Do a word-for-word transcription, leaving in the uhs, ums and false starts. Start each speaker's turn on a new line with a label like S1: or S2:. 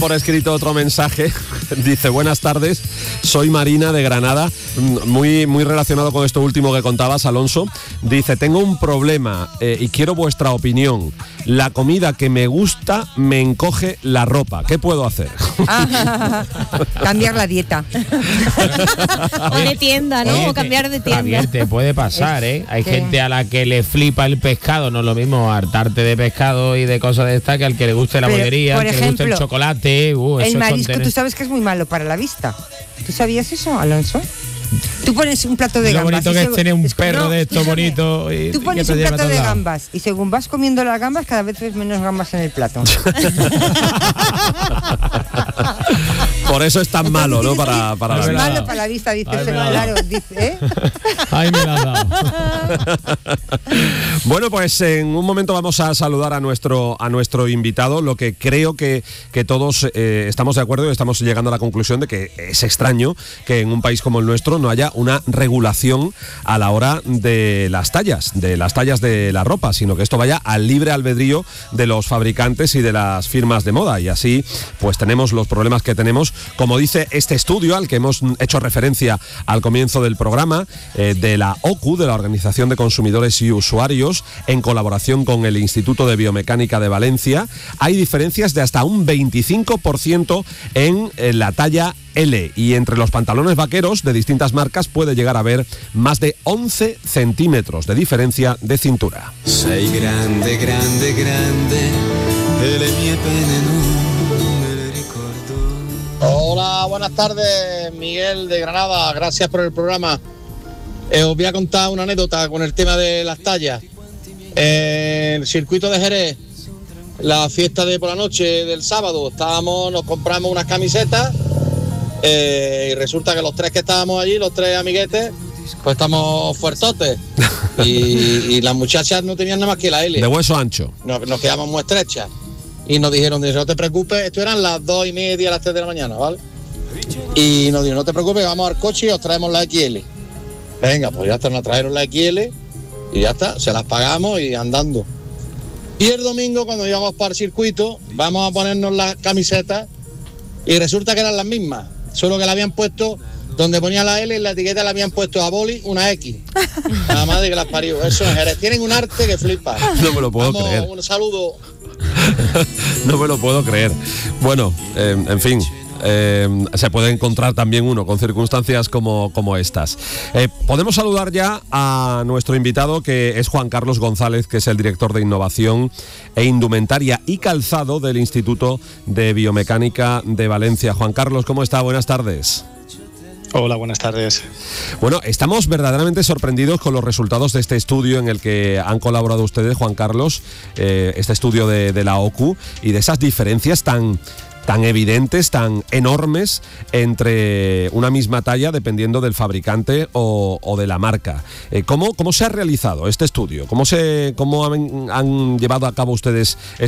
S1: por escrito otro mensaje. Dice, buenas tardes, soy Marina de Granada. Muy, muy relacionado con esto último que contabas, Alonso. Dice, tengo un problema eh, y quiero vuestra opinión. La comida que me gusta me encoge la ropa. ¿Qué puedo hacer?
S2: Ah, cambiar la dieta.
S3: O de tienda, ¿no?
S4: Oye,
S3: o cambiar de tienda.
S4: Javier, te puede pasar, ¿eh? Hay
S2: ¿Qué?
S4: gente a la que le flipa el pescado, no es lo mismo hartarte de pescado y de cosas de esta que al que le guste la
S2: Pero,
S4: bollería,
S2: por
S4: al que le guste el
S2: ejemplo,
S4: chocolate. Uh, eso
S2: El
S4: es
S2: marisco,
S4: contener-
S2: tú sabes que es muy malo para la vista. ¿Tú sabías eso, Alonso? Tú pones un plato de
S4: Lo
S2: gambas.
S4: bonito
S2: y
S4: que es
S2: se-
S4: tener un
S2: es-
S4: perro
S2: no,
S4: de estos
S2: escúchame.
S4: bonitos y-
S2: Tú
S4: y
S2: pones
S4: que te
S2: un
S4: lleve a
S2: plato
S4: todos
S2: de
S4: lados.
S2: gambas y según vas comiendo las gambas, cada vez ves menos gambas en el plato.
S1: Por eso es tan malo, ¿no? Para, para
S2: es
S1: la vida.
S2: malo para la vista, dice.
S4: Ay, me la ha
S2: Claro,
S4: dado.
S2: dice, ¿eh?
S4: Ay, me la has dado.
S1: Bueno, pues en un momento vamos a saludar a nuestro a nuestro invitado. Lo que creo que, que todos eh, estamos de acuerdo y estamos llegando a la conclusión de que es extraño que en un país como el nuestro no haya una regulación a la hora de las tallas, de las tallas de la ropa, sino que esto vaya al libre albedrío de los fabricantes y de las firmas de moda. Y así, pues tenemos los problemas que tenemos, como dice este estudio al que hemos hecho referencia al comienzo del programa, eh, de la O C U, de la Organización de Consumidores y Usuarios, en colaboración con el Instituto de Biomecánica de Valencia. Hay diferencias de hasta un veinticinco por ciento en, en la talla L, y entre los pantalones vaqueros de distintas marcas puede llegar a haber más de once centímetros de diferencia de cintura.
S5: Sei grande, grande, grande, e le mie pene non me le ricordo.
S6: Hola, buenas tardes, Miguel de Granada, gracias por el programa. Eh, os voy a contar una anécdota con el tema de las tallas. Eh, el circuito de Jerez, la fiesta de por la noche del sábado, estábamos, nos compramos unas camisetas eh, y resulta que los tres que estábamos allí, los tres amiguetes, pues estamos fuertotes y, y las muchachas no tenían nada más que la L.
S1: De hueso ancho.
S6: Nos, nos quedamos muy estrechas y nos dijeron, no te preocupes, esto eran las dos y media, las tres de la mañana, ¿vale? Y nos dijeron, no te preocupes, vamos al coche y os traemos la X L. Venga, pues ya está, nos trajeron la X L y ya está, se las pagamos y andando. Y el domingo, cuando íbamos para el circuito, vamos a ponernos las camisetas y resulta que eran las mismas, solo que la habían puesto, donde ponía la L, en la etiqueta le habían puesto a boli una X. Nada más de que las parió. Eso es Jerez. Tienen un arte que flipa.
S1: No me lo puedo
S6: Vamos,
S1: creer.
S6: un saludo.
S1: No me lo puedo creer. Bueno, eh, en fin. Eh, se puede encontrar también uno con circunstancias como, como estas. Eh, podemos saludar ya a nuestro invitado, que es Juan Carlos González, que es el director de Innovación e Indumentaria y Calzado del Instituto de Biomecánica de Valencia. Juan Carlos, ¿cómo está? Buenas tardes.
S7: Hola, buenas tardes.
S1: Bueno, estamos verdaderamente sorprendidos con los resultados de este estudio en el que han colaborado ustedes, Juan Carlos, eh, este estudio de, de la O C U, y de esas diferencias tan... tan evidentes, tan enormes entre una misma talla dependiendo del fabricante o, o de la marca. Eh, ¿cómo, ¿Cómo se ha realizado este estudio? ¿Cómo, se, cómo han, han llevado a cabo ustedes